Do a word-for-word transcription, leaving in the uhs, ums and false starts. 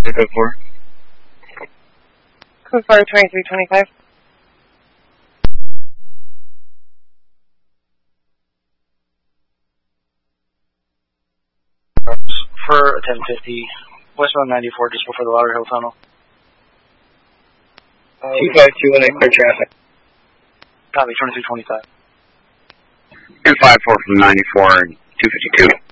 Code four. Code four, twenty-three twenty-five. For ten fifty, westbound ninety-four, just before the Lauderhill Tunnel. two five two one eight, clear traffic. Copy, twenty-three twenty-five. two five four from ninety-four and two fifty-two.